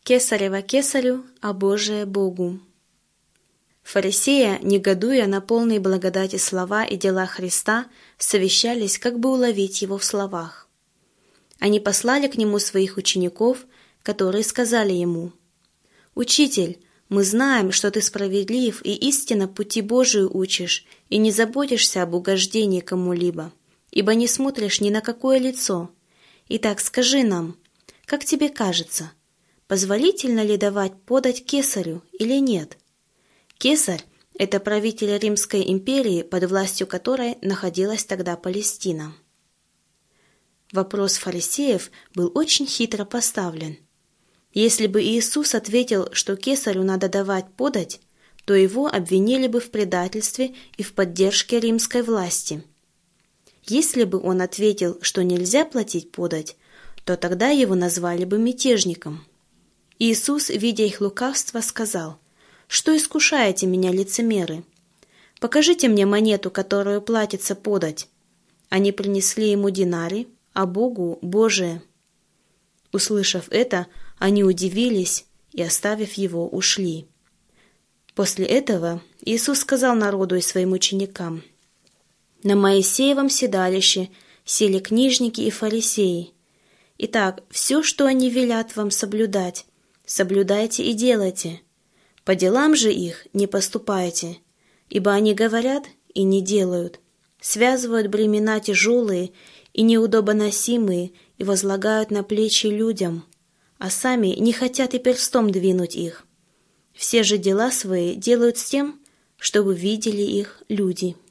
Кесарева кесарю, а Божие Богу. Фарисеи, негодуя на полные благодати слова и дела Христа, совещались, как бы уловить его в словах. Они послали к нему своих учеников, которые сказали ему: «Учитель, мы знаем, что ты справедлив и истинно пути Божию учишь, и не заботишься об угождении кому-либо, ибо не смотришь ни на какое лицо. Итак, скажи нам, как тебе кажется, позволительно ли давать подать кесарю или нет?» Кесарь – это правитель Римской империи, под властью которой находилась тогда Палестина. Вопрос фарисеев был очень хитро поставлен. Если бы Иисус ответил, что кесарю надо давать подать, то его обвинили бы в предательстве и в поддержке римской власти. Если бы он ответил, что нельзя платить подать, то тогда его назвали бы мятежником. Иисус, видя их лукавство, сказал: «Что искушаете меня, лицемеры? Покажите мне монету, которую платится подать». Они принесли ему динарий, а Богу – Божие. Услышав это, они удивились и, оставив его, ушли. После этого Иисус сказал народу и своим ученикам: «На Моисеевом седалище сели книжники и фарисеи. Итак, все, что они велят вам соблюдать, соблюдайте и делайте. По делам же их не поступайте, ибо они говорят и не делают, связывают бремена тяжелые и неудобоносимые и возлагают на плечи людям, а сами не хотят и перстом двинуть их. Все же дела свои делают с тем, чтобы видели их люди».